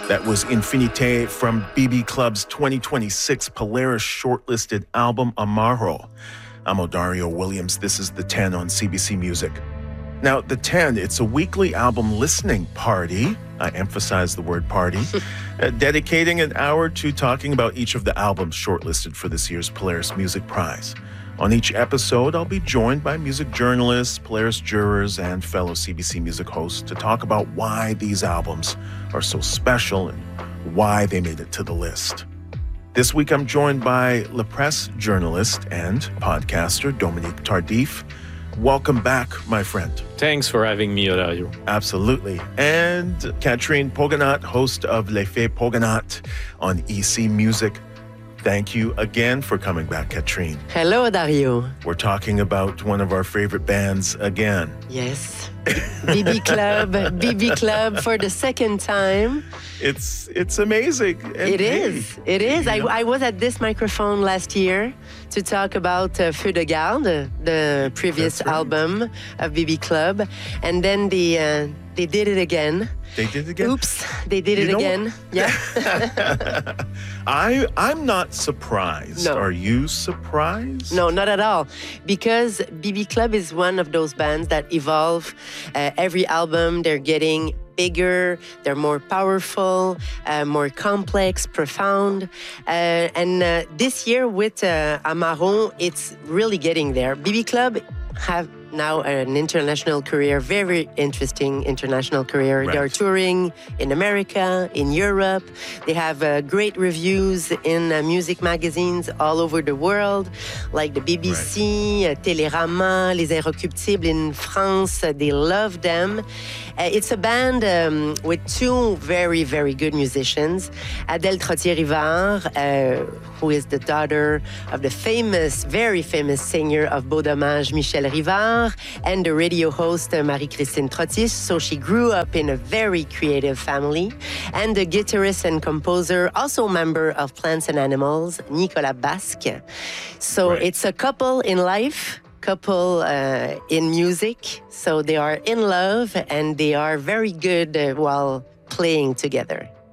That was Infinité from BB Club's 2026 Polaris shortlisted album, Amaro. I'm Odario Williams. This is The 10 on CBC Music. Now, The 10, it's a weekly album listening party. I emphasize the word party. Dedicating an hour to talking about each of the albums shortlisted for this year's Polaris Music Prize. On each episode, I'll be joined by music journalists, Polaris jurors, and fellow CBC Music hosts to talk about why these albums are so special and why they made it to the list. This week, I'm joined by La Presse journalist and podcaster Dominique Tardif. Welcome back, my friend. Thanks for having me, Odario. Absolutely. And Catherine Poganat, host of L'Effet Poganat on EC Music. Thank you again for coming back, Catherine. Hello, Dario. We're talking about one of our favorite bands again. Yes. BB Club for the second time. It's amazing. And It is. I was at this microphone last year to talk about Feu de Garde, the previous album of BB Club. And then they did it again. They did it again? Oops, they did it again. Yeah. I'm not surprised. No. Are you surprised? No, not at all. Because BB Club is one of those bands that evolve. Every album, they're getting bigger, they're more powerful, more complex, profound. And this year with Amaro, it's really getting there. BB Club have now an international career, very interesting international career. Right. They're touring in America, in Europe. They have great reviews in music magazines all over the world, like the BBC, Télérama, Les Inrecuptibles in France. They love them. It's a band with two very, very good musicians. Adèle Trottier-Rivard, who is the daughter of the famous, very famous singer of Beau Dommage, Michel Rivard, and the radio host Marie-Christine Trottis. So she grew up in a very creative family. And the guitarist and composer, also member of Plants and Animals, Nicolas Basque. So It's a couple in life, couple in music. So they are in love and they are very good while playing together.